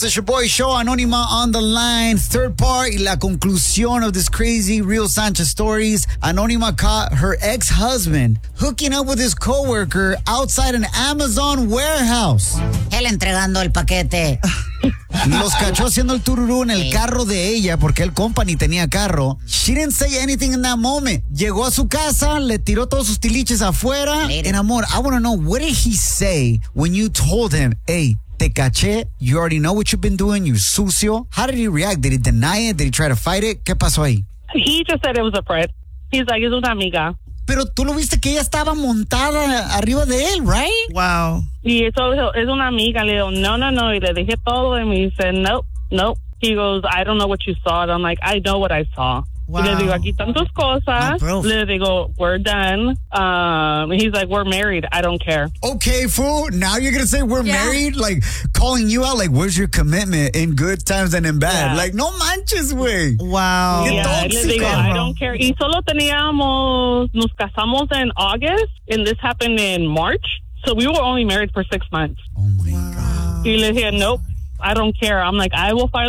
It's your boy Show, Anónima on the line. Third part y la conclusión of this crazy Real Sanchez stories. Anónima caught her ex-husband hooking up with his coworker outside an Amazon warehouse. Él entregando el paquete. Los cachó haciendo el tururú en el carro de ella porque el compa ni tenía carro. She didn't say anything in that moment. Llegó a su casa, le tiró todos sus tiliches afuera. En amor, I want to know, what did he say when you told him, hey, te caché, you already know what you've been doing, you're sucio? How did he react? Did he deny it? Did he try to fight it? ¿Qué pasó ahí? He just said it was a friend. He's like, es una amiga. Pero tú lo viste que ella estaba montada arriba de él, right? Wow. Y eso es una amiga. Le digo, no. Y le dije todo. And he said, nope. He goes, I don't know what you saw. And I'm like, I know what I saw. Wow. Y le digo, aquí están tus cosas. Le digo, we're done. He's like, we're married. I don't care. Okay, fool. Now you're going to say we're married? Like, calling you out, like, where's your commitment in good times and in bad? Yeah. Like, no manches, güey. Wow. Yeah, le digo, I don't care. Y solo nos casamos in August, and this happened in March. So we were only married for 6 months. Oh, my God. Y le dije, nope, I don't care. I'm like, I will file